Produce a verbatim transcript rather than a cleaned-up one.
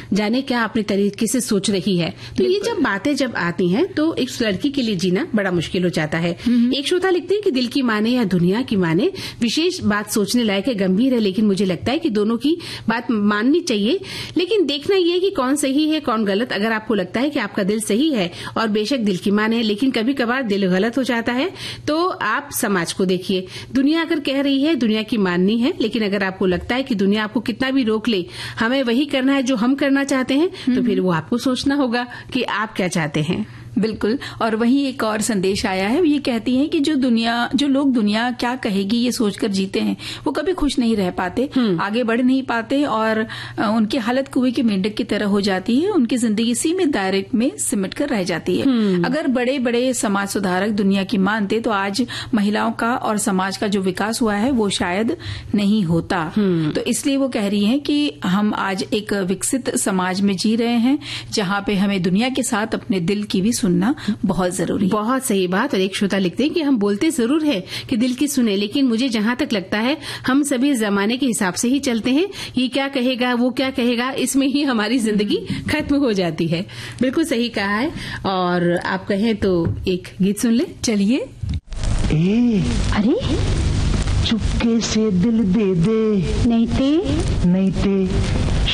जाने क्या अपने तरीके से सोच रही है। तो ये जब बातें जब आती हैं तो एक लड़की के लिए जीना बड़ा मुश्किल हो जाता है। एक श्रोता लिखते हैं कि दिल की माने या दुनिया की माने, विशेष बात सोचने लायक है, गंभीर है, लेकिन मुझे लगता है कि दोनों की बात माननी चाहिए, लेकिन देखना ये है कि कौन सही है कौन गलत। अगर आपको लगता है कि आपका दिल सही है और बेशक दिल की माने, लेकिन कभी कभार दिल गलत हो जाता है, तो आप समाज को देखिए। दुनिया अगर कह रही है दुनिया की माननी है, लेकिन अगर आपको लगता है कि दुनिया आपको कितना भी रोक ले, हमें वही करना है जो हम करना चाहते हैं, तो फिर वो आपको सोचना होगा कि आप क्या चाहते हैं। बिल्कुल। और वहीं एक और संदेश आया है, ये कहती हैं कि जो दुनिया जो लोग दुनिया क्या कहेगी ये सोचकर जीते हैं, वो कभी खुश नहीं रह पाते, आगे बढ़ नहीं पाते और उनकी हालत कुएं के मेंढक की तरह हो जाती है। उनकी जिंदगी सीमित दायरे में सिमट कर रह जाती है। अगर बड़े बड़े समाज सुधारक दुनिया की मानते तो आज महिलाओं का और समाज का जो विकास हुआ है वो शायद नहीं होता। तो इसलिए वो कह रही है कि हम आज एक विकसित समाज में जी रहे हैं, जहाँ पे हमें दुनिया के साथ अपने दिल की भी सुनना बहुत जरूरी है। बहुत सही बात। और एक श्रोता लिखते हैं कि हम बोलते जरूर है कि दिल की सुने, लेकिन मुझे जहां तक लगता है हम सभी जमाने के हिसाब से ही चलते हैं। ये क्या कहेगा वो क्या कहेगा, इसमें ही हमारी जिंदगी खत्म हो जाती है। बिल्कुल सही कहा है। और आप कहें तो एक गीत सुन ले। चलिए। ए, अरे चुपके से दिल दे दे, नहीं ते नहीं ते